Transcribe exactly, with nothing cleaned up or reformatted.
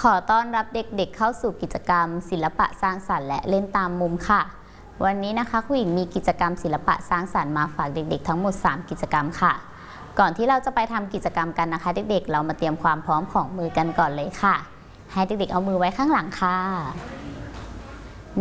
ขอต้อนรับเด็กๆเข้าสู่กิจกรรมศิลปะสร้างสรรค์และเล่นตามมุมค่ะวันนี้นะคะครูหญิงมีกิจกรรมศิลปะสร้างสรรค์มาฝากเด็กๆทั้งหมดสามกิจกรรมค่ะก่อนที่เราจะไปทำกิจกรรมกันนะคะเด็กๆเรามาเตรียมความพร้อมของมือกันก่อนเลยค่ะให้เด็กๆเอามือไว้ข้างหลังค่ะ